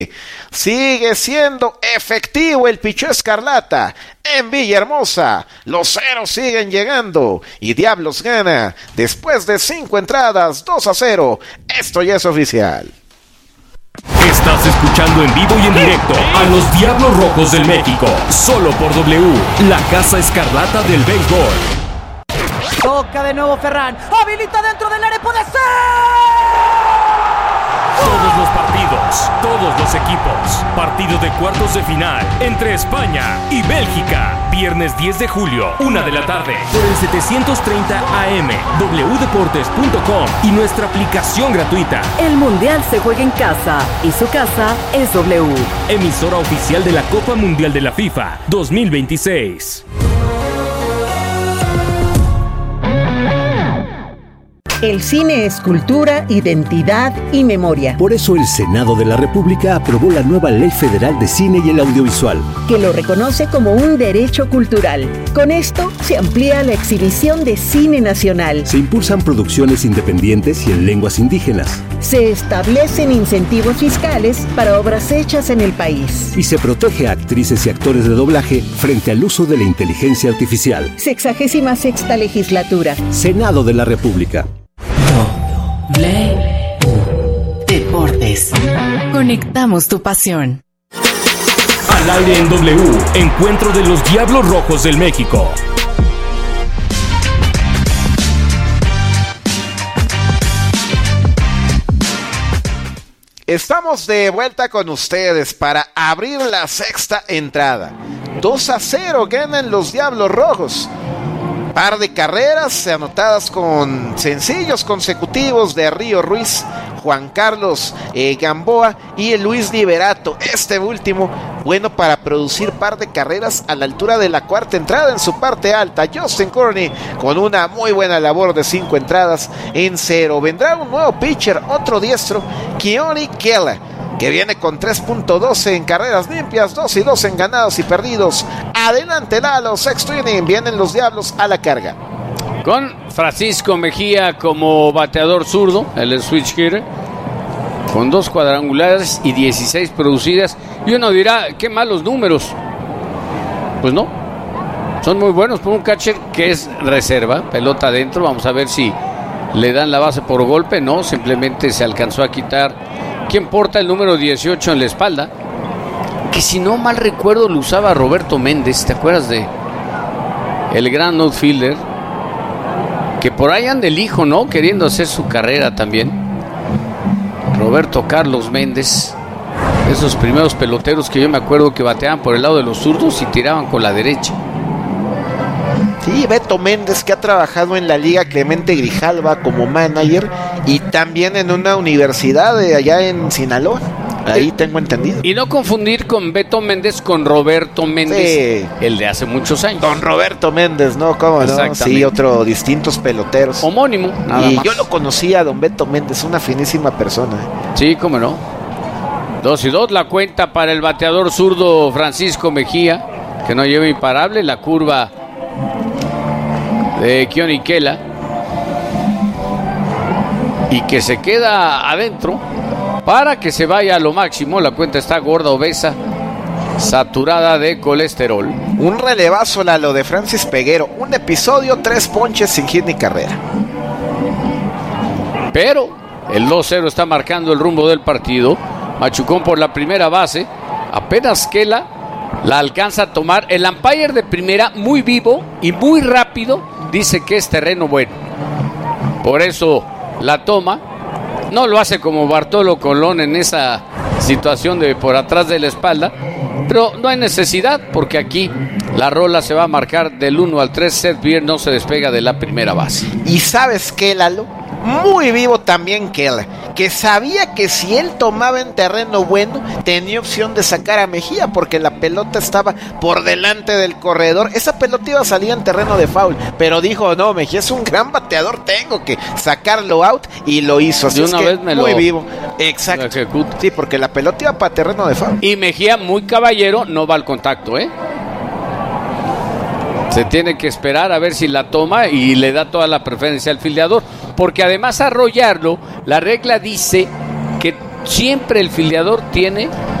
Sigue siendo efectivo el pichó escarlata en Villahermosa. Los ceros siguen llegando y Diablos gana después de 5 entradas, 2-0. Esto ya es oficial. Estás escuchando en vivo y en directo a los Diablos Rojos del México, solo por W, la Casa Escarlata del Béisbol. Toca de nuevo Ferran, habilita dentro del área, puede ser. Todos los partidos, todos los equipos. Partido de cuartos de final entre España y Bélgica. Viernes 10 de julio, 1 de la tarde. Por el 730 AM, wdeportes.com y nuestra aplicación gratuita. El Mundial se juega en casa y su casa es W. Emisora oficial de la Copa Mundial de la FIFA 2026. El cine es cultura, identidad y memoria. Por eso el Senado de la República aprobó la nueva Ley Federal de Cine y el Audiovisual, que lo reconoce como un derecho cultural. Con esto se amplía la exhibición de cine nacional. Se impulsan producciones independientes y en lenguas indígenas. Se establecen incentivos fiscales para obras hechas en el país. Y se protege a actrices y actores de doblaje frente al uso de la inteligencia artificial. 66ª Legislatura. Senado de la República. Deportes. Conectamos tu pasión. Al aire en W, encuentro de los Diablos Rojos del México. Estamos de vuelta con ustedes para abrir la sexta entrada. 2-0 ganan los Diablos Rojos. Par de carreras anotadas con sencillos consecutivos de Río Ruiz, Juan Carlos Gamboa y Luis Liberato. Este último, bueno para producir par de carreras a la altura de la cuarta entrada en su parte alta. Justin Courtney con una muy buena labor de 5 entradas en 0. Vendrá un nuevo pitcher, otro diestro, Keone Kela, que viene con 3.12 en carreras limpias, 2-2 en ganados y perdidos. Adelante Lalo, sexto inning, vienen los Diablos a la carga. Con Francisco Mejía como bateador zurdo, el switch hitter, con 2 cuadrangulares y 16 producidas. Y uno dirá, qué malos números. Pues no, son muy buenos por un catcher que es reserva, pelota adentro. Vamos a ver si le dan la base por golpe. No, simplemente se alcanzó a quitar quien porta el número 18 en la espalda, que si no mal recuerdo lo usaba Roberto Méndez. ¿Te acuerdas de el gran outfielder? Que por ahí anda el hijo, ¿no? Queriendo hacer su carrera también. Roberto Carlos Méndez, esos primeros peloteros que yo me acuerdo que bateaban por el lado de los zurdos y tiraban con la derecha. Sí, Beto Méndez, que ha trabajado en la Liga Clemente Grijalva como manager y también en una universidad de allá en Sinaloa. Ahí tengo entendido. Y no confundir con Beto Méndez con Roberto Méndez, sí, el de hace muchos años. Don Roberto Méndez, ¿no? ¿Cómo no? Sí, otro, distintos peloteros. Homónimo, nada y más. Yo lo conocía a don Beto Méndez, una finísima persona. Sí, cómo no. 2-2 la cuenta para el bateador zurdo Francisco Mejía, que no lleva imparable la curva de Keone Kela y que se queda adentro para que se vaya a lo máximo. La cuenta está gorda, obesa, saturada de colesterol. Un relevazo lo de Francis Peguero, un episodio, 3 ponches sin hit ni carrera. Pero el 2-0 está marcando el rumbo del partido. Machucón por la primera base, apenas Kela la alcanza a tomar. El umpire de primera, muy vivo y muy rápido, dice que es terreno bueno. Por eso la toma. No lo hace como Bartolo Colón en esa situación de por atrás de la espalda, pero no hay necesidad porque aquí la rola se va a marcar del 1 al 3. Seth Beer no se despega de la primera base. ¿Y sabes qué, Lalo? Muy vivo también Kela, que sabía que si él tomaba en terreno bueno tenía opción de sacar a Mejía porque la pelota estaba por delante del corredor. Esa pelota iba a salir en terreno de foul, pero dijo, no, Mejía es un gran bateador, tengo que sacarlo out, y lo hizo. Así de una vez me muy lo vivo. Exacto. Sí, porque la pelota iba para terreno de foul. Y Mejía, muy caballero, no va al contacto, Se tiene que esperar a ver si la toma y le da toda la preferencia al fildeador, porque además arrollarlo, la regla dice que siempre el fildeador tiene